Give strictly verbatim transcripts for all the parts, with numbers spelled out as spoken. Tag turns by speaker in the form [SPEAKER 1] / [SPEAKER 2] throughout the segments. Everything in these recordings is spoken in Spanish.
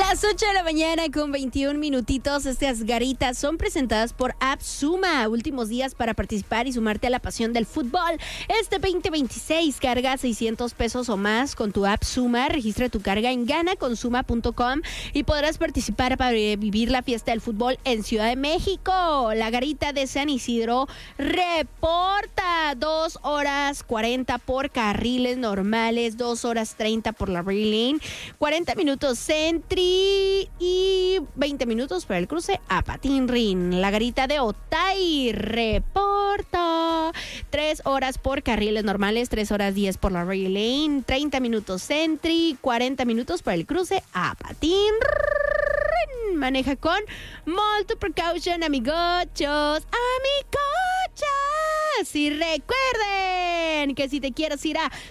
[SPEAKER 1] Las ocho de la mañana con veintiún minutitos. Estas garitas son presentadas por AppSuma. Últimos días para participar y sumarte a la pasión del fútbol. Este veinte veintiséis carga seiscientos pesos o más con tu AppSuma. Registra tu carga en gana con suma punto com y podrás participar para vivir la fiesta del fútbol en Ciudad de México. La garita de San Isidro reporta dos horas cuarenta por carriles normales, dos horas treinta por la Rail Lane, cuarenta minutos Sentry y veinte minutos para el cruce a Patinrin. La garita de Otay reporta tres horas por carriles normales, tres horas diez por la Rail Lane, treinta minutos Sentry, cuarenta minutos para el cruce a Patinrin. Maneja con molto precaution, amigochos, amigochas. Y recuerden que si te quieres ir a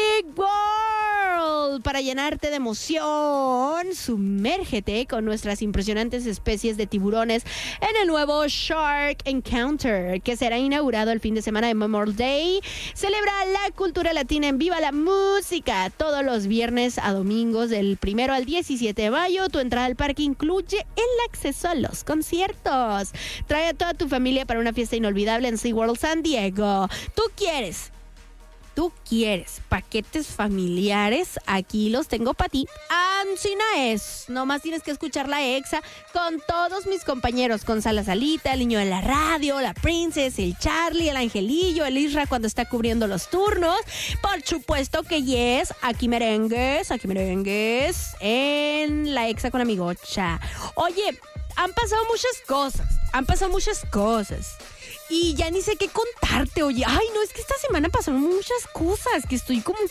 [SPEAKER 1] SeaWorld para llenarte de emoción, sumérgete con nuestras impresionantes especies de tiburones en el nuevo Shark Encounter, que será inaugurado el fin de semana de Memorial Day. Celebra la cultura latina en Viva la Música todos los viernes a domingos del primero al diecisiete de mayo. Tu entrada al parque incluye el acceso a los conciertos. Trae a toda tu familia para una fiesta inolvidable en SeaWorld San Diego. ¿Tú quieres? ¿Tú quieres paquetes familiares? Aquí los tengo para ti. Ancina es. Nomás tienes que escuchar la Exa con todos mis compañeros. Con Sala Salita, el niño de la radio, la Princess, el Charlie, el Angelillo, el Isra cuando está cubriendo los turnos. Por supuesto que yes. Aquí merengues, aquí merengues. En la Exa con Amigocha. Oye, han pasado muchas cosas. Han pasado muchas cosas. Y ya ni sé qué contarte, oye. Ay, no, es que esta semana pasaron muchas cosas que estoy como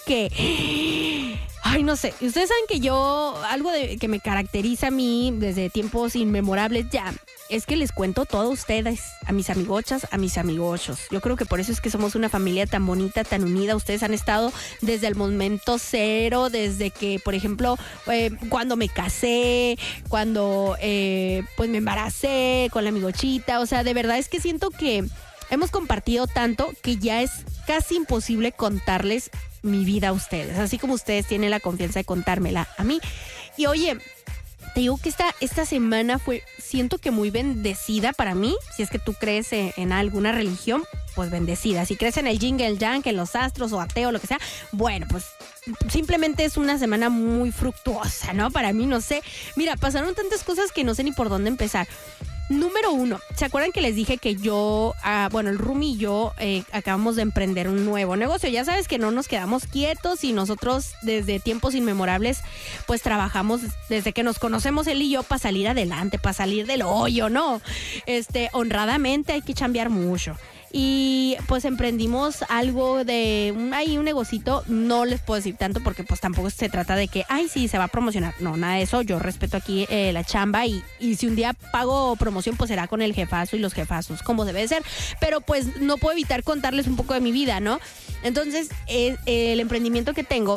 [SPEAKER 1] que... Ay, no sé. Ustedes saben que yo, algo de, que me caracteriza a mí desde tiempos inmemorables ya, es que les cuento todo a ustedes, a mis amigochas, a mis amigochos. Yo creo que por eso es que somos una familia tan bonita, tan unida. Ustedes han estado desde el momento cero, desde que, por ejemplo, eh, cuando me casé, cuando eh, pues me embaracé con la amigochita. O sea, de verdad es que siento que hemos compartido tanto que ya es casi imposible contarles mi vida a ustedes, así como ustedes tienen la confianza de contármela a mí. Y oye, te digo que esta, esta semana fue, siento que muy bendecida para mí. Si es que tú crees en, en alguna religión, pues bendecida. Si crees en el yin, el yang, en los astros o ateo, lo que sea, bueno, pues simplemente es una semana muy fructuosa, ¿no? Para mí, no sé. Mira, pasaron tantas cosas que no sé ni por dónde empezar. Número uno, ¿se acuerdan que les dije que yo, ah, bueno, el Rumi y yo eh, acabamos de emprender un nuevo negocio? Ya sabes que no nos quedamos quietos y nosotros desde tiempos inmemorables pues trabajamos desde que nos conocemos él y yo para salir adelante, para salir del hoyo, ¿no? Este, honradamente hay que chambear mucho. Y pues emprendimos algo de un, ahí un negocito, no les puedo decir tanto porque pues tampoco se trata de que, ay sí, se va a promocionar, no, nada de eso, yo respeto aquí eh, la chamba y, y si un día pago promoción pues será con el jefazo y los jefazos, como debe ser, pero pues no puedo evitar contarles un poco de mi vida, ¿no? Entonces eh, eh, el emprendimiento que tengo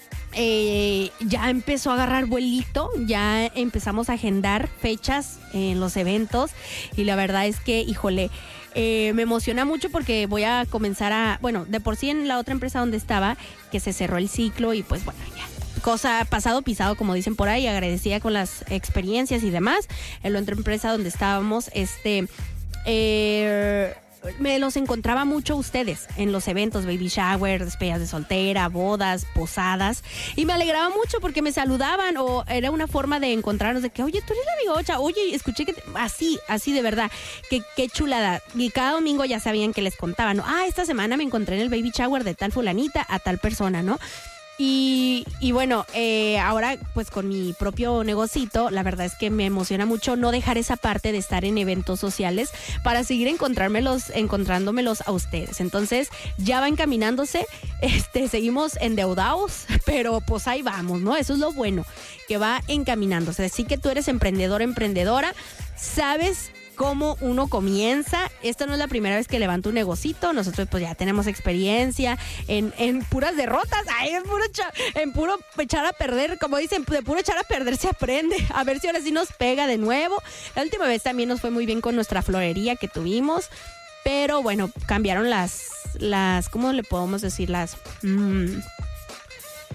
[SPEAKER 1] Eh, ya empezó a agarrar vuelito, ya empezamos a agendar fechas en los eventos y la verdad es que, híjole, eh, me emociona mucho porque voy a comenzar a, bueno, de por sí en la otra empresa donde estaba, que se cerró el ciclo y pues bueno, ya, cosa pasado pisado como dicen por ahí, agradecida con las experiencias y demás. En la otra empresa donde estábamos, este, eh... me los encontraba mucho ustedes en los eventos, baby shower, despedidas de soltera, bodas, posadas, y me alegraba mucho porque me saludaban o era una forma de encontrarnos de que, oye, tú eres la amigocha, oye, escuché que te... así, así de verdad, que qué chulada. Y cada domingo ya sabían que les contaban, ¿no? Ah, esta semana me encontré en el baby shower de tal fulanita a tal persona, ¿no? Y, y bueno, eh, ahora pues con mi propio negocito, la verdad es que me emociona mucho no dejar esa parte de estar en eventos sociales para seguir encontrármelos, encontrándomelos a ustedes. Entonces ya va encaminándose, este, seguimos endeudados, pero pues ahí vamos, ¿no? Eso es lo bueno, que va encaminándose. Así que tú eres emprendedor, emprendedora, sabes cómo uno comienza. Esta no es la primera vez que levanto un negocito. Nosotros pues ya tenemos experiencia en, en puras derrotas. Ay, en puro, cha, en puro echar a perder, como dicen, de puro echar a perder se aprende. A ver si ahora sí nos pega de nuevo. La última vez también nos fue muy bien con nuestra florería que tuvimos. Pero bueno, cambiaron las, las, ¿cómo le podemos decir? Las... Mmm,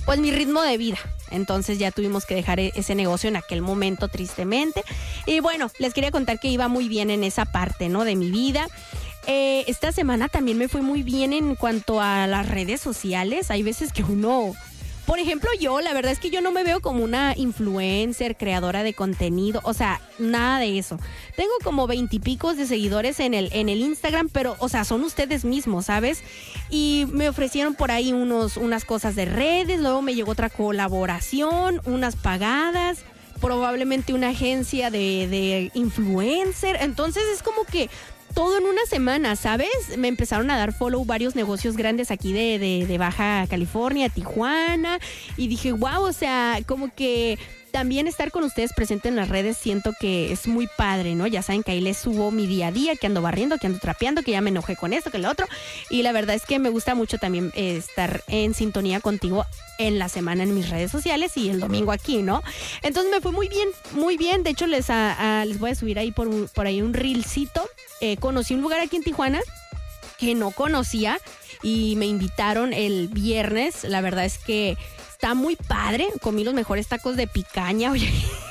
[SPEAKER 1] pues mi ritmo de vida. Entonces ya tuvimos que dejar ese negocio en aquel momento, tristemente. Y bueno, les quería contar que iba muy bien en esa parte, ¿no? De mi vida. Eh, esta semana también me fue muy bien en cuanto a las redes sociales. Hay veces que uno... Por ejemplo, yo, la verdad es que yo no me veo como una influencer, creadora de contenido, o sea, nada de eso. Tengo como veintipicos de seguidores en el, en el Instagram, pero, o sea, son ustedes mismos, ¿sabes? Y me ofrecieron por ahí unos, unas cosas de redes, luego me llegó otra colaboración, unas pagadas, probablemente una agencia de, de influencer. Entonces es como que... todo en una semana, ¿sabes? Me empezaron a dar follow varios negocios grandes aquí de, de, de Baja California, Tijuana, y dije, wow, o sea, como que también estar con ustedes presente en las redes siento que es muy padre, ¿no? Ya saben que ahí les subo mi día a día, que ando barriendo, que ando trapeando, que ya me enojé con esto, que lo otro, y la verdad es que me gusta mucho también eh, estar en sintonía contigo en la semana en mis redes sociales y el domingo aquí, ¿no? Entonces me fue muy bien, muy bien. De hecho, les, a, a, les voy a subir ahí por, un, por ahí un reelcito. Eh, conocí un lugar aquí en Tijuana que no conocía y me invitaron el viernes. La verdad es que está muy padre. Comí los mejores tacos de picaña, oye.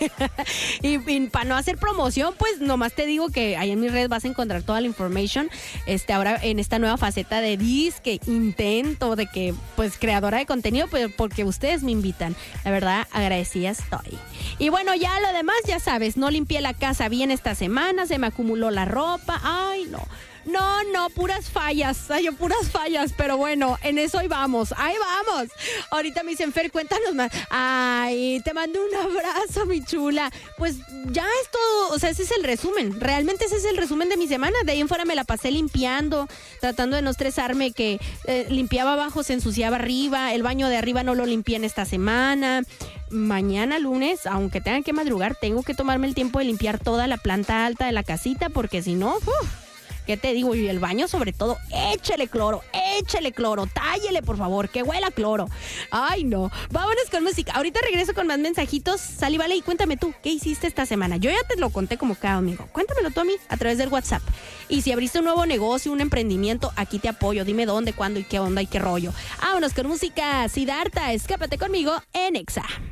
[SPEAKER 1] y, y para no hacer promoción, pues nomás te digo que ahí en mis redes vas a encontrar toda la information. Este, ahora en esta nueva faceta de disque, intento de que, pues, creadora de contenido, pues, porque ustedes me invitan. La verdad, agradecida estoy. Y bueno, ya lo demás, ya sabes, no limpié la casa bien esta semana, se me acumuló la ropa. Ay, no. No, no, puras fallas, ay, puras fallas, pero bueno, en eso ahí vamos, ahí vamos. Ahorita me dicen, Fer, cuéntanos más. Ay, te mando un abrazo, mi chula. Pues ya es todo, o sea, ese es el resumen, realmente ese es el resumen de mi semana. De ahí en fuera me la pasé limpiando, tratando de no estresarme que eh, limpiaba abajo, se ensuciaba arriba, el baño de arriba no lo limpié en esta semana. Mañana lunes, aunque tengan que madrugar, tengo que tomarme el tiempo de limpiar toda la planta alta de la casita, porque si no, uf, ¿qué te digo? Y el baño sobre todo, échele cloro, échele cloro, tállele por favor, que huela cloro. Ay no, vámonos con música. Ahorita regreso con más mensajitos. Sal y vale, y cuéntame tú, ¿qué hiciste esta semana? Yo ya te lo conté como cada domingo. Cuéntamelo tú a mí a través del WhatsApp. Y si abriste un nuevo negocio, un emprendimiento, aquí te apoyo. Dime dónde, cuándo y qué onda y qué rollo. Vámonos con música. Siddhartha, escápate conmigo en Exa.